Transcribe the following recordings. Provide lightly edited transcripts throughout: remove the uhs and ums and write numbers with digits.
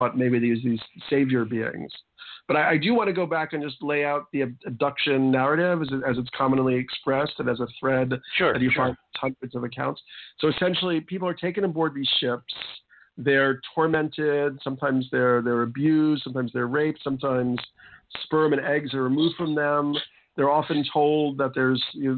maybe these savior beings. But I do want to go back and just lay out the abduction narrative as it's commonly expressed and as a thread that you find hundreds of accounts. So essentially, people are taken aboard these ships. They're tormented. Sometimes they're abused. Sometimes they're raped. Sometimes sperm and eggs are removed from them. They're often told that they're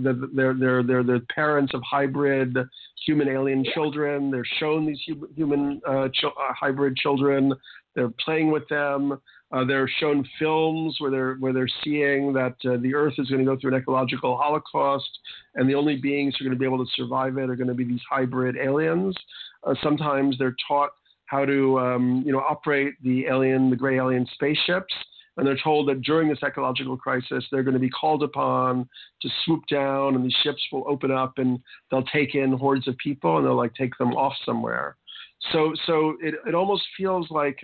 the parents of hybrid human alien children. They're shown these human hybrid children. They're playing with them. They're shown films where they're seeing that the Earth is going to go through an ecological holocaust, and the only beings who are going to be able to survive it are going to be these hybrid aliens. Sometimes they're taught how to operate the gray alien spaceships. And they're told that during this ecological crisis, they're going to be called upon to swoop down, and these ships will open up, and they'll take in hordes of people, and they'll take them off somewhere. So it almost feels like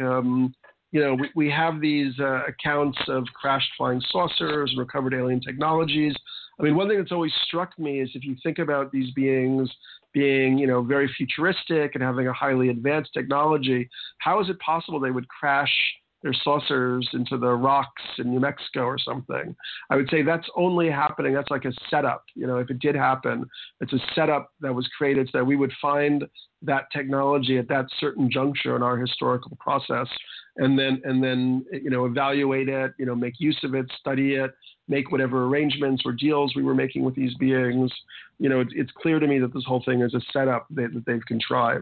we have these accounts of crashed flying saucers and recovered alien technologies. I mean, one thing that's always struck me is if you think about these beings being, very futuristic and having a highly advanced technology, how is it possible they would crash their saucers into the rocks in New Mexico or something? I would say that's only happening. That's like a setup. If it did happen, it's a setup that was created so that we would find that technology at that certain juncture in our historical process, and then evaluate it, make use of it, study it, make whatever arrangements or deals we were making with these beings. It's clear to me that this whole thing is a setup that they've contrived.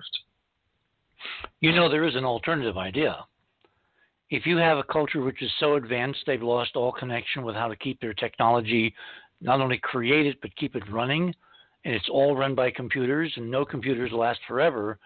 There is an alternative idea. If you have a culture which is so advanced they've lost all connection with how to keep their technology not only created but keep it running, and it's all run by computers, and no computers last forever.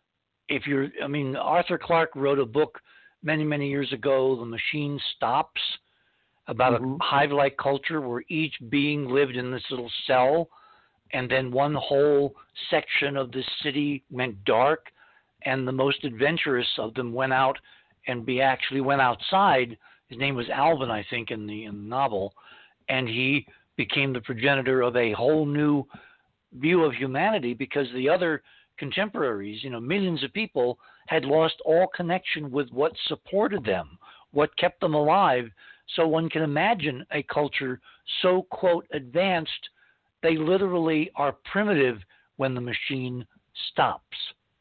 Arthur Clarke wrote a book many, many years ago, The Machine Stops, about a hive-like culture where each being lived in this little cell, and then one whole section of the city went dark, and the most adventurous of them went out and actually went outside. His name was Alvin, I think, in the novel, and he became the progenitor of a whole new view of humanity, because the other contemporaries, millions of people, had lost all connection with what supported them, what kept them alive. So one can imagine a culture so, quote, advanced, they literally are primitive when the machine stops.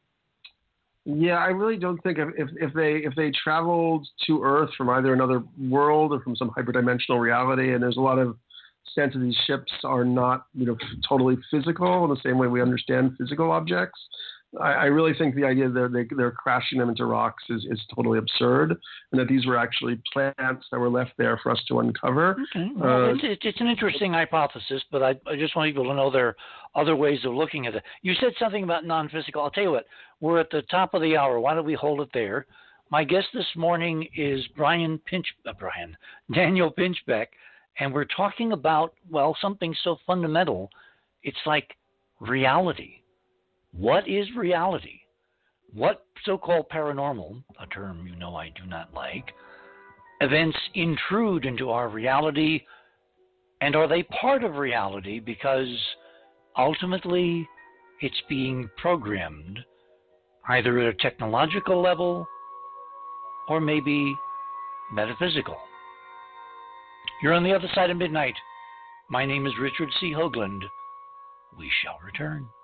Yeah, I really don't think if they traveled to Earth from either another world or from some hyperdimensional reality, and there's a lot of sense that these ships are not, totally physical in the same way we understand physical objects. I really think the idea that they're crashing them into rocks is totally absurd, and that these were actually plants that were left there for us to uncover. Okay. Well, it's an interesting hypothesis, but I just want people to know there are other ways of looking at it. You said something about non-physical. I'll tell you what, we're at the top of the hour. Why don't we hold it there? My guest this morning is Daniel Pinchbeck, and we're talking about, something so fundamental. It's like reality. What is reality? What so-called paranormal, a term I do not like, events intrude into our reality, and are they part of reality because ultimately it's being programmed either at a technological level or maybe metaphysical? You're on the other side of midnight. My name is Richard C. Hoagland. We shall return.